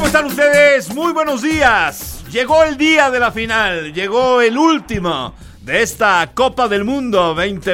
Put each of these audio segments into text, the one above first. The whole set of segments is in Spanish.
están ustedes? Muy buenos días. Llegó el día de la final, llegó el último de esta Copa del Mundo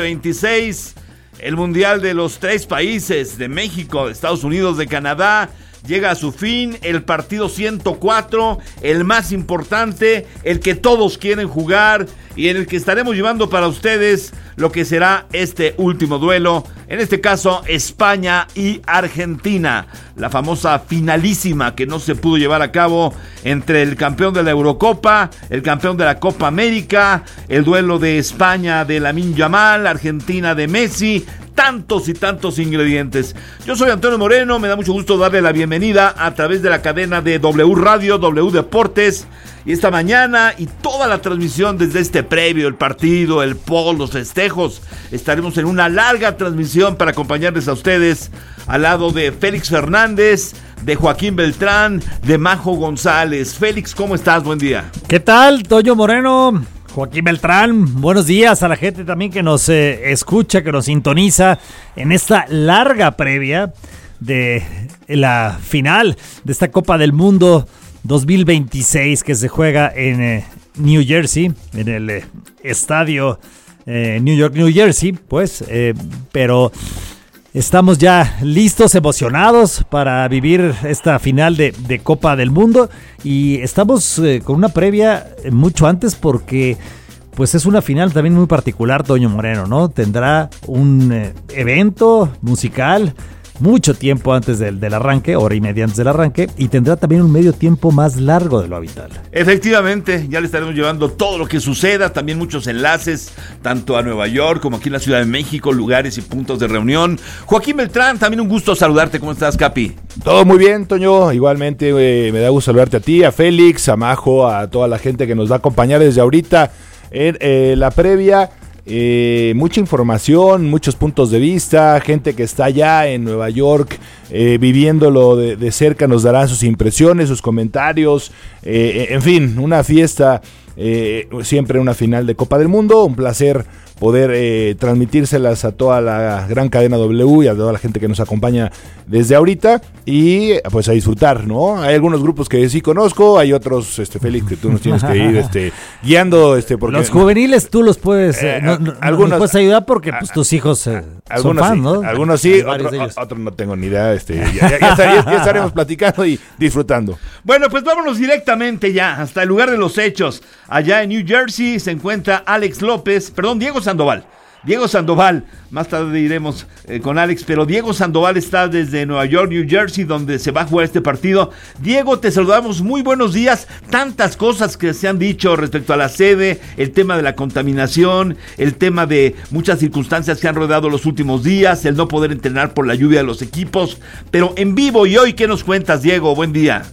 2026, el Mundial de los 3 países, de México, de Estados Unidos, de Canadá. Llega a su fin el partido 104, el más importante, el que todos quieren jugar y en el que estaremos llevando para ustedes lo que será este último duelo, en este caso España y Argentina, la famosa finalísima que no se pudo llevar a cabo entre el campeón de la Eurocopa, el campeón de la Copa América, el duelo de España de Lamine Yamal, Argentina de Messi. Tantos y tantos ingredientes. Yo soy Antonio Moreno, me da mucho gusto darle la bienvenida a través de la cadena de W Radio, W Deportes. Y esta mañana y toda la transmisión desde este previo, el partido, el post, los festejos, estaremos en una larga transmisión para acompañarles a ustedes al lado de Félix Fernández, de Joaquín Beltrán, de Majo González. Félix, ¿cómo estás? Buen día. ¿Qué tal, Toño Moreno? Joaquín Beltrán, buenos días a la gente también que nos escucha, que nos sintoniza en esta larga previa de la final de esta Copa del Mundo 2026 que se juega en New Jersey, en el estadio New York, New Jersey, pues, pero estamos ya listos, emocionados para vivir esta final de Copa del Mundo y estamos con una previa mucho antes porque pues es una final también muy particular, Toño Moreno, ¿no? Tendrá un evento musical mucho tiempo antes del arranque, hora y media antes del arranque, y tendrá también un medio tiempo más largo de lo habitual. Efectivamente, ya le estaremos llevando todo lo que suceda, también muchos enlaces, tanto a Nueva York como aquí en la Ciudad de México, lugares y puntos de reunión. Joaquín Beltrán, también un gusto saludarte. ¿Cómo estás, Capi? Todo muy bien, Toño. Igualmente me da gusto saludarte a ti, a Félix, a Majo, a toda la gente que nos va a acompañar desde ahorita en la previa. Mucha información, muchos puntos de vista, gente que está allá en Nueva York viviéndolo de cerca nos darán sus impresiones, sus comentarios, en fin, una fiesta, siempre una final de Copa del Mundo, un placer poder transmitírselas a toda la gran cadena W y a toda la gente que nos acompaña desde ahorita y pues a disfrutar, ¿no? Hay algunos grupos que sí conozco, hay otros, Félix, que tú nos tienes que ir guiando, porque los juveniles tú los puedes, algunos nos puedes ayudar porque pues tus hijos son fans, sí, ¿no? Algunos sí, otros no tengo ni idea, ya estaremos platicando y disfrutando. Bueno, pues vámonos directamente ya hasta el lugar de los hechos. Allá en New Jersey se encuentra Diego Sandoval, más tarde iremos con Alex, pero Diego Sandoval está desde Nueva York, New Jersey, donde se va a jugar este partido. Diego, te saludamos, muy buenos días. Tantas cosas que se han dicho respecto a la sede, el tema de la contaminación, el tema de muchas circunstancias que han rodeado los últimos días, el no poder entrenar por la lluvia de los equipos, pero en vivo y hoy, ¿qué nos cuentas, Diego? Buen día.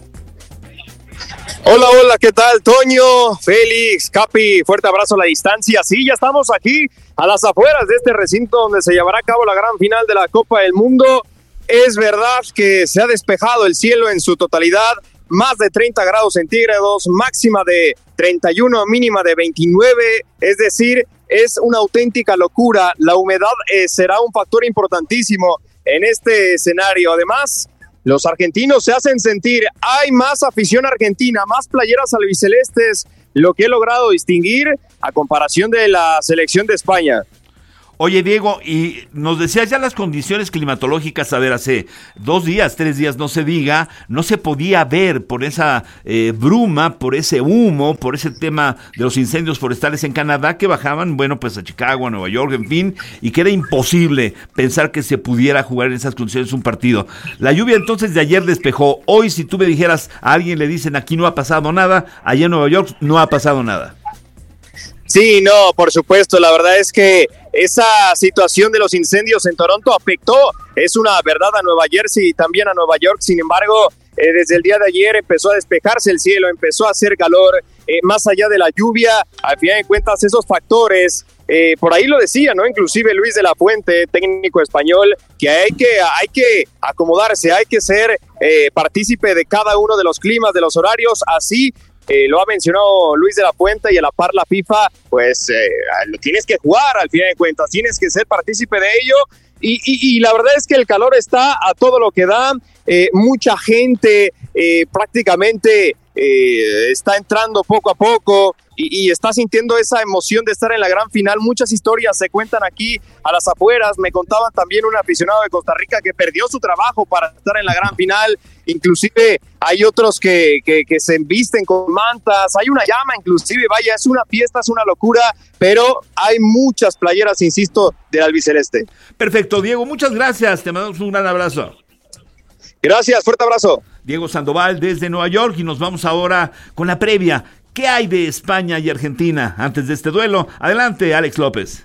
Hola, ¿qué tal? Toño, Félix, Capi, fuerte abrazo a la distancia. Sí, ya estamos aquí a las afueras de este recinto donde se llevará a cabo la gran final de la Copa del Mundo. Es verdad que se ha despejado el cielo en su totalidad, más de 30 grados centígrados, máxima de 31, mínima de 29, es decir, es una auténtica locura. La humedad será un factor importantísimo en este escenario. Además, los argentinos se hacen sentir, hay más afición argentina, más playeras albicelestes, lo que he logrado distinguir a comparación de la selección de España. Oye, Diego, y nos decías ya las condiciones climatológicas, a ver, hace 2 días, 3 días, no se diga, no se podía ver por esa bruma, por ese humo, por ese tema de los incendios forestales en Canadá que bajaban, bueno, pues a Chicago, a Nueva York, en fin, y que era imposible pensar que se pudiera jugar en esas condiciones un partido. La lluvia entonces de ayer despejó. Hoy, si tú me dijeras, a alguien le dicen aquí no ha pasado nada, allá en Nueva York no ha pasado nada. Sí, no, por supuesto, la verdad es que esa situación de los incendios en Toronto afectó, es una verdad, a Nueva Jersey y también a Nueva York. Sin embargo, desde el día de ayer empezó a despejarse el cielo, empezó a hacer calor, más allá de la lluvia, al final de cuentas esos factores, por ahí lo decía, ¿no? Inclusive Luis de la Fuente, técnico español, que hay que acomodarse, hay que ser partícipe de cada uno de los climas, de los horarios, así lo ha mencionado Luis de la Fuente, y a la par la FIFA, pues lo tienes que jugar al final de cuentas, tienes que ser partícipe de ello, y la verdad es que el calor está a todo lo que da. mucha gente, prácticamente está entrando poco a poco y está sintiendo esa emoción de estar en la gran final. Muchas historias se cuentan aquí a las afueras. Me contaba también un aficionado de Costa Rica que perdió su trabajo para estar en la gran final. Inclusive hay otros que se embisten con mantas, hay una llama inclusive, vaya, es una fiesta, es una locura, pero hay muchas playeras, insisto, del albiceleste. Perfecto, Diego, muchas gracias, te mandamos un gran abrazo. Gracias, fuerte abrazo. Diego Sandoval desde Nueva York, y nos vamos ahora con la previa. ¿Qué hay de España y Argentina antes de este duelo? Adelante, Alex López.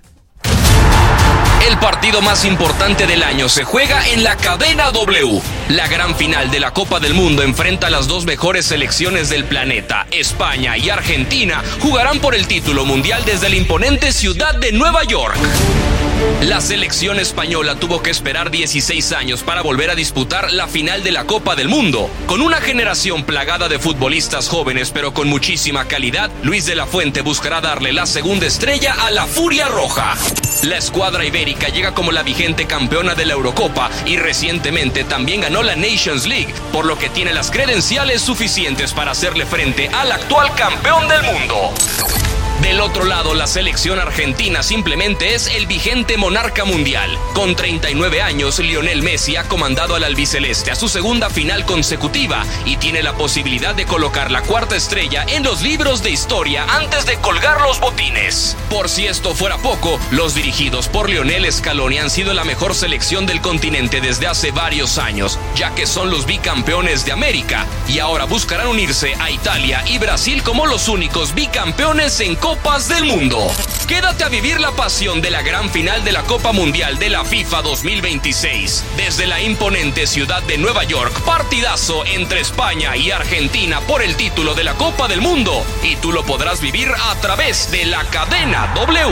El partido más importante del año se juega en la cadena W. La gran final de la Copa del Mundo enfrenta a las dos mejores selecciones del planeta. España y Argentina jugarán por el título mundial desde la imponente ciudad de Nueva York. La selección española tuvo que esperar 16 años para volver a disputar la final de la Copa del Mundo. Con una generación plagada de futbolistas jóvenes pero con muchísima calidad, Luis de la Fuente buscará darle la segunda estrella a la Furia Roja. La escuadra ibérica llega como la vigente campeona de la Eurocopa y recientemente también ganó la Nations League, por lo que tiene las credenciales suficientes para hacerle frente al actual campeón del mundo. Del otro lado, la selección argentina simplemente es el vigente monarca mundial. Con 39 años, Lionel Messi ha comandado al albiceleste a su segunda final consecutiva y tiene la posibilidad de colocar la cuarta estrella en los libros de historia antes de colgar los botines. Por si esto fuera poco, los dirigidos por Lionel Scaloni han sido la mejor selección del continente desde hace varios años, ya que son los bicampeones de América y ahora buscarán unirse a Italia y Brasil como los únicos bicampeones en Copas del Mundo. Quédate a vivir la pasión de la gran final de la Copa Mundial de la FIFA 2026. Desde la imponente ciudad de Nueva York, partidazo entre España y Argentina por el título de la Copa del Mundo. Y tú lo podrás vivir a través de la cadena W.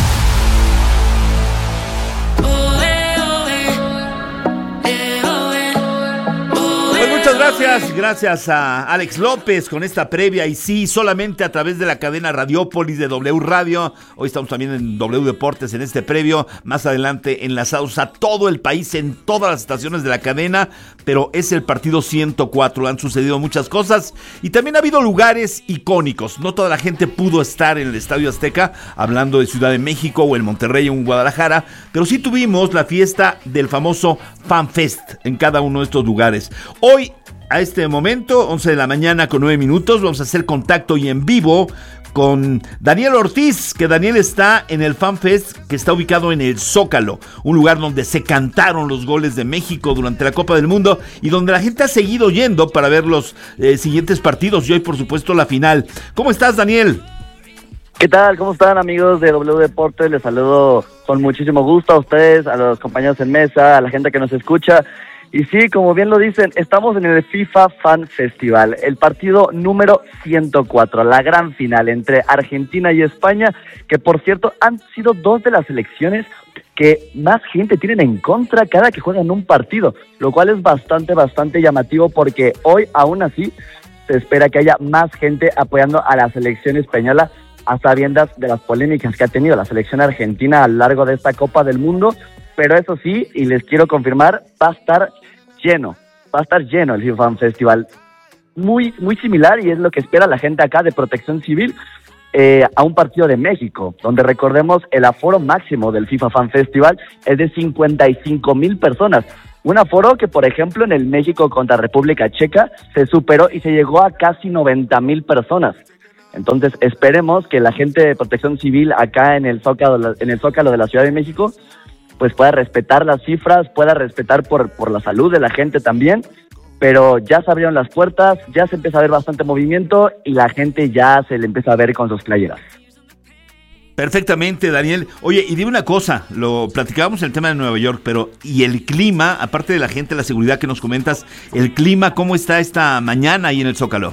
Muchas gracias a Alex López con esta previa, y sí, solamente a través de la cadena Radiópolis de W Radio. Hoy estamos también en W Deportes en este previo, más adelante enlazados a todo el país en todas las estaciones de la cadena, pero es el partido 104, han sucedido muchas cosas y también ha habido lugares icónicos. No toda la gente pudo estar en el Estadio Azteca, hablando de Ciudad de México o en Monterrey o en Guadalajara, pero sí tuvimos la fiesta del famoso Fan Fest en cada uno de estos lugares. Hoy, a este momento, 11 de la mañana con 9 minutos, vamos a hacer contacto y en vivo con Daniel Ortiz, que Daniel está en el Fan Fest, que está ubicado en el Zócalo, un lugar donde se cantaron los goles de México durante la Copa del Mundo y donde la gente ha seguido yendo para ver los siguientes partidos y hoy, por supuesto, la final. ¿Cómo estás, Daniel? ¿Qué tal? ¿Cómo están, amigos de W Deportes? Les saludo con muchísimo gusto a ustedes, a los compañeros en mesa, a la gente que nos escucha. Y sí, como bien lo dicen, estamos en el FIFA Fan Festival, el partido número 104, la gran final entre Argentina y España, que por cierto han sido dos de las selecciones que más gente tienen en contra cada que juegan un partido, lo cual es bastante llamativo porque hoy aún así se espera que haya más gente apoyando a la selección española a sabiendas de las polémicas que ha tenido la selección argentina a lo largo de esta Copa del Mundo. Pero eso sí, y les quiero confirmar, va a estar lleno el FIFA Fan Festival. Muy similar, y es lo que espera la gente acá de Protección Civil, a un partido de México, donde recordemos el aforo máximo del FIFA Fan Festival es de 55,000 personas. Un aforo que, por ejemplo, en el México contra República Checa se superó y se llegó a casi 90,000 personas. Entonces esperemos que la gente de Protección Civil acá en el Zócalo de la Ciudad de México pues pueda respetar las cifras, pueda respetar por la salud de la gente también, pero ya se abrieron las puertas, ya se empieza a ver bastante movimiento y la gente ya se le empieza a ver con sus playeras. Perfectamente, Daniel. Oye, y dime una cosa, lo platicábamos en el tema de Nueva York, pero ¿y el clima, aparte de la gente, la seguridad que nos comentas, el clima, cómo está esta mañana ahí en el Zócalo?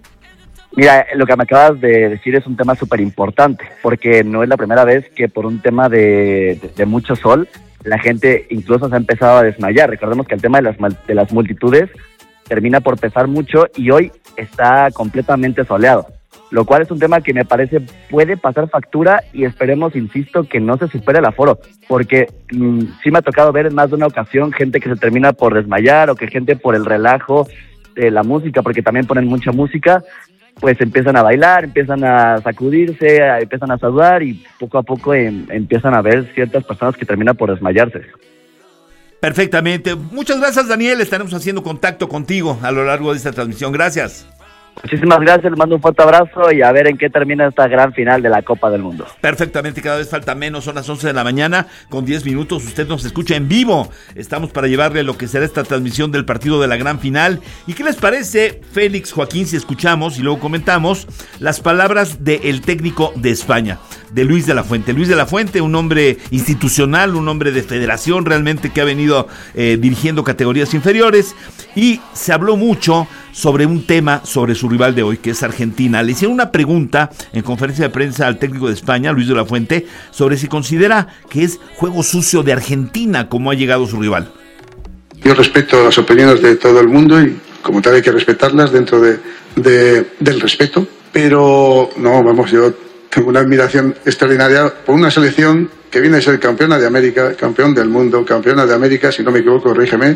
Mira, lo que me acabas de decir es un tema súper importante, porque no es la primera vez que por un tema de mucho sol, la gente incluso se ha empezado a desmayar. Recordemos que el tema de las multitudes termina por pesar mucho y hoy está completamente soleado. lo cual es un tema que me parece puede pasar factura y esperemos, insisto, que no se supere el aforo, porque sí me ha tocado ver en más de una ocasión gente que se termina por desmayar o que gente por el relajo de la música, porque también ponen mucha música, pues empiezan a bailar, empiezan a sacudirse, empiezan a saludar y poco a poco empiezan a ver ciertas personas que terminan por desmayarse. Perfectamente. Muchas gracias, Daniel. Estaremos haciendo contacto contigo a lo largo de esta transmisión. Gracias. Muchísimas gracias, les mando un fuerte abrazo y a ver en qué termina esta gran final de la Copa del Mundo. Perfectamente, cada vez falta menos, son las 11 de la mañana, con 10 minutos, usted nos escucha en vivo. Estamos para llevarle lo que será esta transmisión del partido de la gran final. ¿Y qué les parece, Félix, Joaquín, si escuchamos y luego comentamos las palabras del técnico de España, de Luis de la Fuente? Luis de la Fuente, un hombre institucional, un hombre de federación realmente que ha venido dirigiendo categorías inferiores, y se habló mucho sobre un tema, sobre su rival de hoy, que es Argentina. Le hicieron una pregunta en conferencia de prensa al técnico de España, Luis de la Fuente, sobre si considera que es juego sucio de Argentina como ha llegado su rival. Yo respeto las opiniones de todo el mundo y como tal hay que respetarlas dentro del respeto, pero no, vamos, yo tengo una admiración extraordinaria por una selección que viene a ser campeona de América, campeón del mundo, campeona de América, si no me equivoco, corrígeme,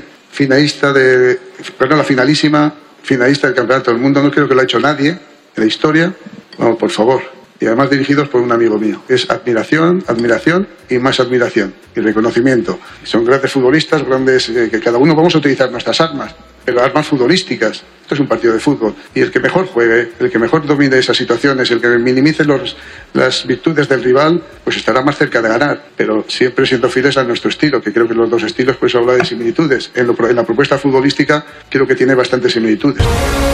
finalísima, finalista del Campeonato del Mundo. No creo que lo ha hecho nadie en la historia. Vamos, por favor. Y además dirigidos por un amigo mío. Es admiración, admiración y más admiración. Y reconocimiento. Son grandes futbolistas, grandes, que cada uno vamos a utilizar nuestras armas, pero armas futbolísticas. Esto es un partido de fútbol. Y el que mejor juegue, el que mejor domine esas situaciones, el que minimice las virtudes del rival, pues estará más cerca de ganar. Pero siempre siendo fieles a nuestro estilo, que creo que los dos estilos, pues habla de similitudes. En la propuesta futbolística creo que tiene bastantes similitudes.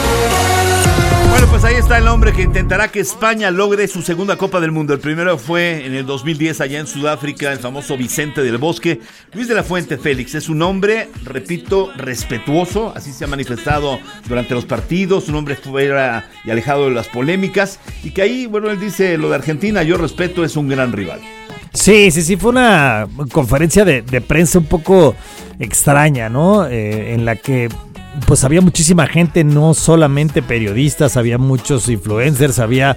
Bueno, pues ahí está el hombre que intentará que España logre su segunda Copa del Mundo. El primero fue en el 2010 allá en Sudáfrica, el famoso Vicente del Bosque. Luis de la Fuente, Félix, es un hombre, repito, respetuoso, así se ha manifestado durante los partidos, un hombre fuera y alejado de las polémicas, y que ahí, bueno, él dice lo de Argentina, yo respeto, es un gran rival. Sí, fue una conferencia de prensa un poco extraña, ¿no? En la que pues había muchísima gente, no solamente periodistas, había muchos influencers, había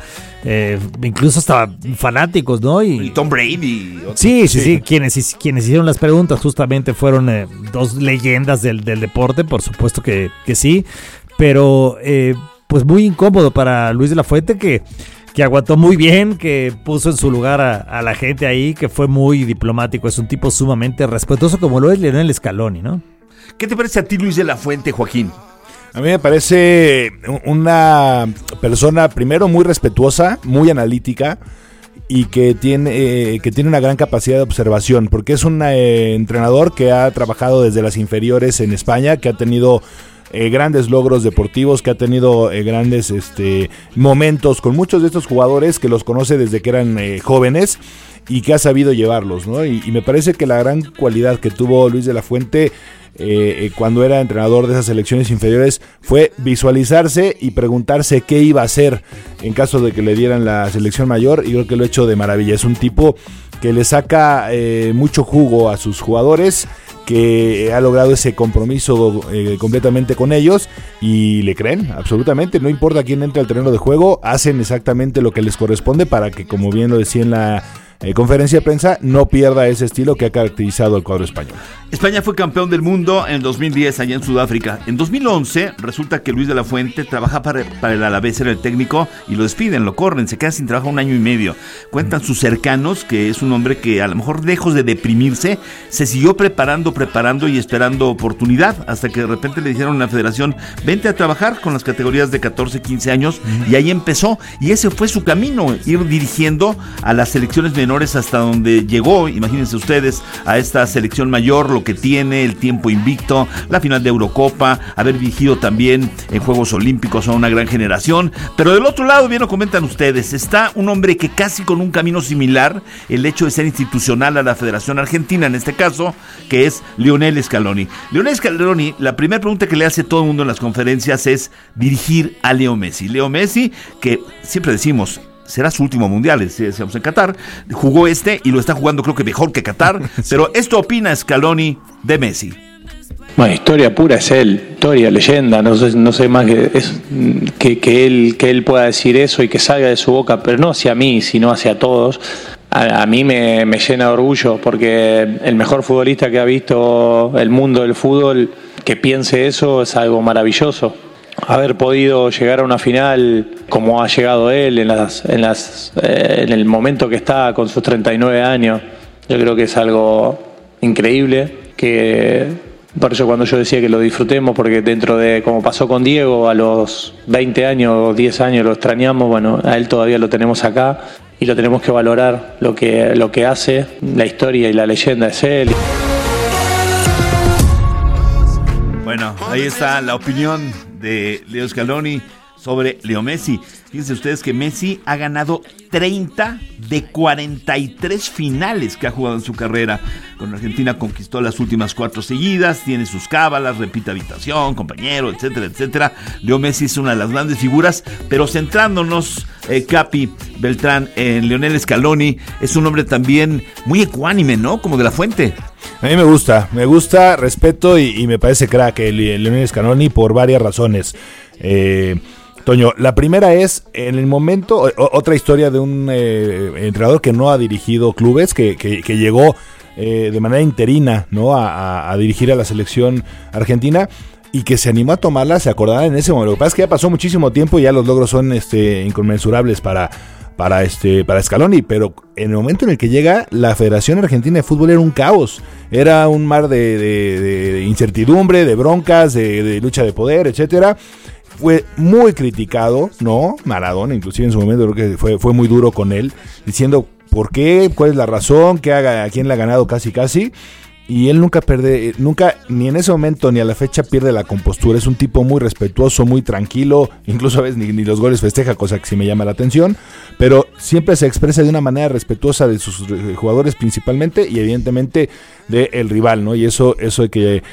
incluso hasta fanáticos, ¿no? Y Tom Brady. Sí, quienes hicieron las preguntas justamente fueron dos leyendas del deporte, por supuesto que sí, pero pues muy incómodo para Luis de la Fuente, que aguantó muy bien, que puso en su lugar a la gente ahí, que fue muy diplomático, es un tipo sumamente respetuoso como lo es Lionel Scaloni, ¿no? ¿Qué te parece a ti, Luis de la Fuente, Joaquín? A mí me parece una persona, primero, muy respetuosa, muy analítica y que tiene una gran capacidad de observación, porque es un entrenador que ha trabajado desde las inferiores en España, que ha tenido grandes logros deportivos, que ha tenido grandes momentos con muchos de estos jugadores, que los conoce desde que eran jóvenes y que ha sabido llevarlos, ¿no? Y me parece que la gran cualidad que tuvo Luis de la Fuente cuando era entrenador de esas selecciones inferiores fue visualizarse y preguntarse qué iba a hacer en caso de que le dieran la selección mayor, y creo que lo ha hecho de maravilla. Es un tipo que le saca mucho jugo a sus jugadores, que ha logrado ese compromiso completamente con ellos y le creen absolutamente, no importa quién entre al terreno de juego, hacen exactamente lo que les corresponde para que, como bien lo decía en la conferencia de prensa, no pierda ese estilo que ha caracterizado al cuadro español. España fue campeón del mundo en 2010 allá en Sudáfrica. En 2011 resulta que Luis de la Fuente trabaja para el Alavés, era el técnico, y lo despiden, lo corren, se queda sin trabajo 1 año y medio. Cuentan sus cercanos que es un hombre que, a lo mejor lejos de deprimirse, se siguió preparando y esperando oportunidad, hasta que de repente le dijeron a la federación: vente a trabajar con las categorías de 14, 15 años, y ahí empezó, y ese fue su camino, ir dirigiendo a las selecciones menores hasta donde llegó. Imagínense ustedes, a esta selección mayor, lo que tiene, el tiempo invicto, la final de Eurocopa, haber dirigido también en Juegos Olímpicos a una gran generación. Pero del otro lado, bien lo comentan ustedes, está un hombre que casi con un camino similar, el hecho de ser institucional a la Federación Argentina, en este caso, que es Lionel Scaloni. Lionel Scaloni, la primera pregunta que le hace todo el mundo en las conferencias es dirigir a Leo Messi. Leo Messi, que siempre decimos, será su último mundial, decíamos en Qatar, jugó y lo está jugando creo que mejor que Qatar, pero esto opina Scaloni de Messi. Bueno, historia pura es él, historia, leyenda, no sé más que él pueda decir eso y que salga de su boca, pero no hacia mí, sino hacia todos. A mí me llena de orgullo porque el mejor futbolista que ha visto el mundo del fútbol, que piense eso es algo maravilloso. Haber podido llegar a una final como ha llegado él en el momento que está con sus 39 años, yo creo que es algo increíble, por eso cuando yo decía que lo disfrutemos, porque dentro de, como pasó con Diego, a los 20 años o 10 años lo extrañamos, bueno, a él todavía lo tenemos acá y lo tenemos que valorar, lo que hace, la historia y la leyenda es él. Bueno, ahí está la opinión de Leo Scaloni sobre Leo Messi. Fíjense ustedes que Messi ha ganado 30 de 43 finales que ha jugado en su carrera. Con Argentina conquistó las últimas 4 seguidas, tiene sus cábalas, repite habitación, compañero, etcétera, etcétera. Leo Messi es una de las grandes figuras, pero centrándonos, Capi Beltrán, en Lionel Scaloni, es un hombre también muy ecuánime, ¿no? Como de la Fuente. A mí me gusta, respeto y me parece crack Lionel Scaloni por varias razones. Toño, la primera es, en el momento, otra historia de un entrenador que no ha dirigido clubes, que llegó de manera interina, ¿no? a dirigir a la selección argentina y que se animó a tomarla, se acordará en ese momento. Lo que pasa es que ya pasó muchísimo tiempo y ya los logros son inconmensurables para Scaloni, pero en el momento en el que llega, la Federación Argentina de Fútbol era un caos, era un mar de incertidumbre, de broncas, de lucha de poder, etcétera. Fue muy criticado, ¿no? Maradona, inclusive en su momento, creo que fue muy duro con él, diciendo ¿por qué? ¿Cuál es la razón? ¿A quién le ha ganado casi? Y él nunca, ni en ese momento ni a la fecha pierde la compostura. Es un tipo muy respetuoso, muy tranquilo, incluso a veces ni los goles festeja, cosa que sí me llama la atención, pero siempre se expresa de una manera respetuosa de sus jugadores principalmente y evidentemente del rival, ¿no? Y eso hay que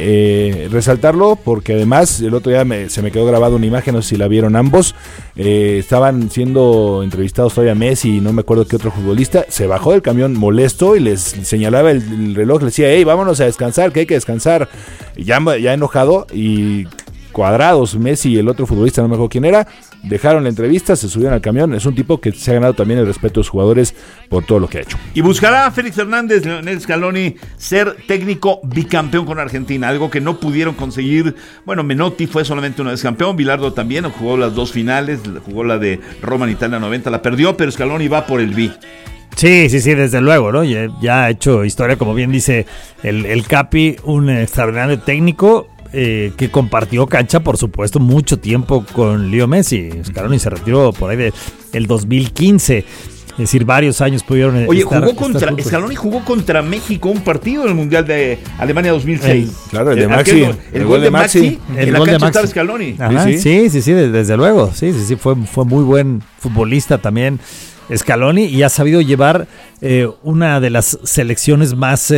resaltarlo, porque además el otro día se me quedó grabada una imagen, no sé si la vieron ambos, estaban siendo entrevistados todavía Messi y no me acuerdo qué otro futbolista, se bajó del camión molesto y les señalaba el reloj, les decía, hey, vámonos a descansar, que hay que descansar, y ya enojado y cuadrados, Messi y el otro futbolista, no me acuerdo quién era, dejaron la entrevista, se subieron al camión. Es un tipo que se ha ganado también el respeto de los jugadores por todo lo que ha hecho. Y buscará a Félix Hernández, Lionel Scaloni, ser técnico bicampeón con Argentina, algo que no pudieron conseguir. Bueno, Menotti fue solamente una vez campeón, Bilardo también, jugó las 2 finales, jugó la de Roma en Italia 90, la perdió, pero Scaloni va por el bi. Sí, desde luego, ¿no? Ya ha hecho historia, como bien dice el Capi, un extraordinario técnico que compartió cancha, por supuesto, mucho tiempo con Leo Messi. Scaloni se retiró por ahí del 2015. Es decir, varios años pudieron. Oye, Scaloni jugó contra México un partido en el Mundial de Alemania 2006. Claro, el de Maxi. El gol de Maxi. El gol de Maxi. Scaloni. Ajá, sí, desde luego. Sí, fue muy buen futbolista también Scaloni y ha sabido llevar una de las selecciones más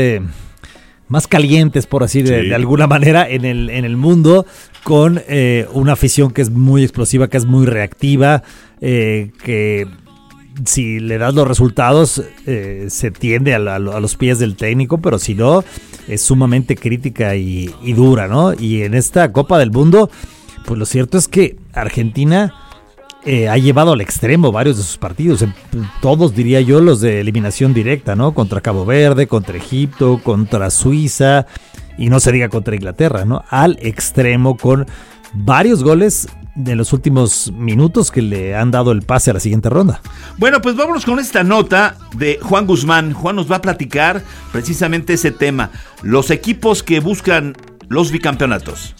calientes, por así de alguna manera, en el mundo, con una afición que es muy explosiva, que es muy reactiva, que si le das los resultados se tiende a los pies del técnico, pero si no, es sumamente crítica y dura, ¿no? Y en esta Copa del Mundo, pues lo cierto es que Argentina ha llevado al extremo varios de sus partidos, todos diría yo los de eliminación directa, ¿no? Contra Cabo Verde, contra Egipto, contra Suiza y no se diga contra Inglaterra, ¿no? Al extremo, con varios goles de los últimos minutos que le han dado el pase a la siguiente ronda. Bueno, pues vámonos con esta nota de Juan Guzmán. Juan nos va a platicar precisamente ese tema, los equipos que buscan los bicampeonatos.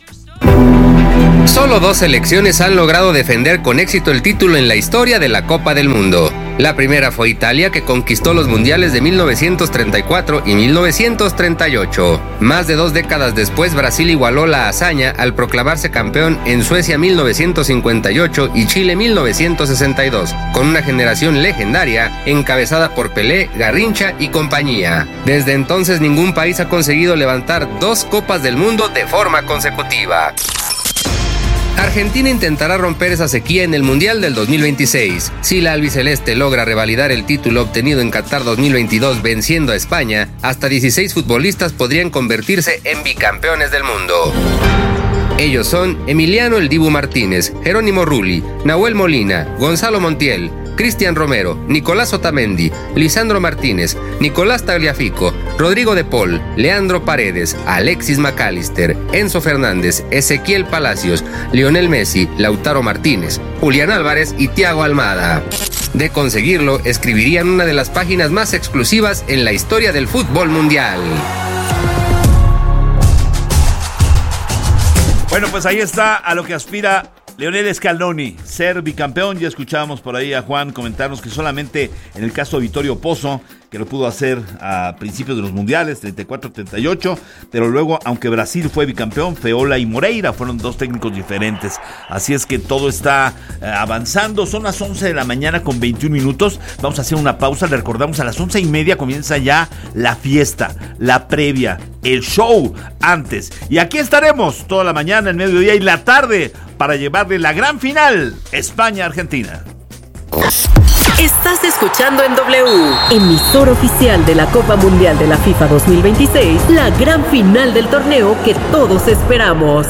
Solo 2 selecciones han logrado defender con éxito el título en la historia de la Copa del Mundo. La primera fue Italia, que conquistó los mundiales de 1934 y 1938. Más de 2 décadas después, Brasil igualó la hazaña al proclamarse campeón en Suecia 1958 y Chile 1962, con una generación legendaria encabezada por Pelé, Garrincha y compañía. Desde entonces, ningún país ha conseguido levantar 2 Copas del Mundo de forma consecutiva. Argentina intentará romper esa sequía en el Mundial del 2026. Si la albiceleste logra revalidar el título obtenido en Qatar 2022 venciendo a España, hasta 16 futbolistas podrían convertirse en bicampeones del mundo. Ellos son Emiliano El Dibu Martínez, Jerónimo Rulli, Nahuel Molina, Gonzalo Montiel, Cristian Romero, Nicolás Otamendi, Lisandro Martínez, Nicolás Tagliafico, Rodrigo de Paul, Leandro Paredes, Alexis McAllister, Enzo Fernández, Ezequiel Palacios, Lionel Messi, Lautaro Martínez, Julián Álvarez y Thiago Almada. De conseguirlo, escribirían una de las páginas más exclusivas en la historia del fútbol mundial. Bueno, pues ahí está a lo que aspira Lionel Scaloni, ser bicampeón. Ya escuchábamos por ahí a Juan comentarnos que solamente en el caso de Vittorio Pozzo, que lo pudo hacer a principios de los mundiales, 34-38, pero luego, aunque Brasil fue bicampeón, Feola y Moreira fueron dos técnicos diferentes. Así es que todo está avanzando. Son las 11 de la mañana con 21 minutos. Vamos a hacer una pausa. Le recordamos, a las 11:30 comienza ya la fiesta, la previa, el show antes. Y aquí estaremos toda la mañana, el mediodía y la tarde para llevarle la gran final, España-Argentina. Estás escuchando en W, emisor oficial de la Copa Mundial de la FIFA 2026, la gran final del torneo que todos esperamos.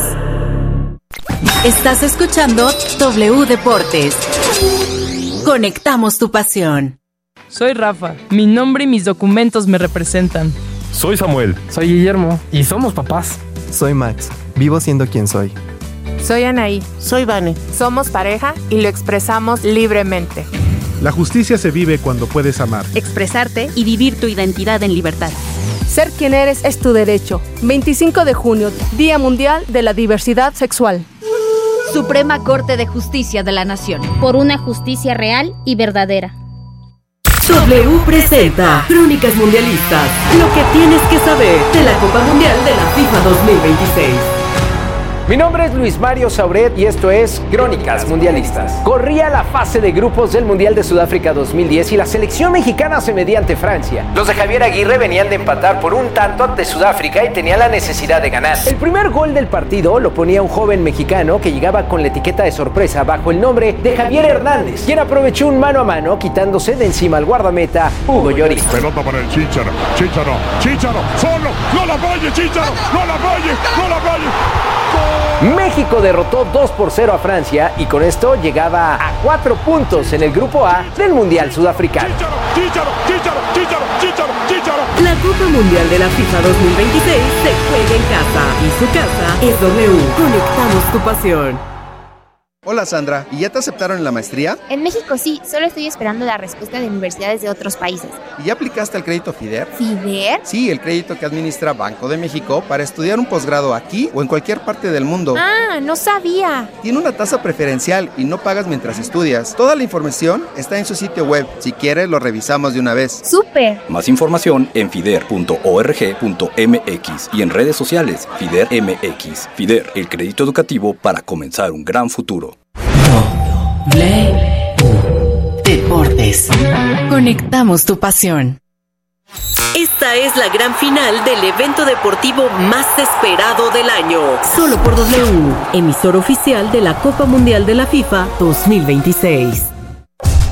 Estás escuchando W Deportes. Conectamos tu pasión. Soy Rafa, mi nombre y mis documentos me representan. Soy Samuel. Soy Guillermo y somos papás. Soy Max, vivo siendo quien soy. Soy Anaí. Soy Vane. Somos pareja y lo expresamos libremente. La justicia se vive cuando puedes amar, expresarte y vivir tu identidad en libertad. Ser quien eres es tu derecho. 25 de junio, Día Mundial de la Diversidad Sexual. Suprema Corte de Justicia de la Nación. Por una justicia real y verdadera. W presenta Crónicas Mundialistas. Lo que tienes que saber de la Copa Mundial de la FIFA 2026. Mi nombre es Luis Mario Sauret y esto es Crónicas Mundialistas. Corría la fase de grupos del Mundial de Sudáfrica 2010 y la selección mexicana se medía ante Francia. Los de Javier Aguirre venían de empatar por un tanto ante Sudáfrica y tenían la necesidad de ganar. El primer gol del partido lo ponía un joven mexicano que llegaba con la etiqueta de sorpresa bajo el nombre de Javier Hernández, quien aprovechó un mano a mano quitándose de encima al guardameta Hugo Lloris. Pelota para el Chícharo, solo, no la falle Chícharo, no la falle. México derrotó 2-0 a Francia y con esto llegaba a 4 puntos en el grupo A del Mundial Sudafricano. Chícharo. La Copa Mundial de la FIFA 2026 se juega en casa y su casa es W. Conectamos tu pasión. Hola Sandra, ¿y ya te aceptaron en la maestría? En México sí, solo estoy esperando la respuesta de universidades de otros países. ¿Y ya aplicaste al crédito FIDER? ¿FIDER? Sí, el crédito que administra Banco de México para estudiar un posgrado aquí o en cualquier parte del mundo. Ah, no sabía. Tiene una tasa preferencial y no pagas mientras estudias. Toda la información está en su sitio web. Si quieres, lo revisamos de una vez. ¡Súper! Más información en fider.org.mx y en redes sociales FIDER MX. FIDER, el crédito educativo para comenzar un gran futuro. Deportes. Conectamos tu pasión. Esta es la gran final del evento deportivo más esperado del año. Solo por W, emisor oficial de la Copa Mundial de la FIFA 2026.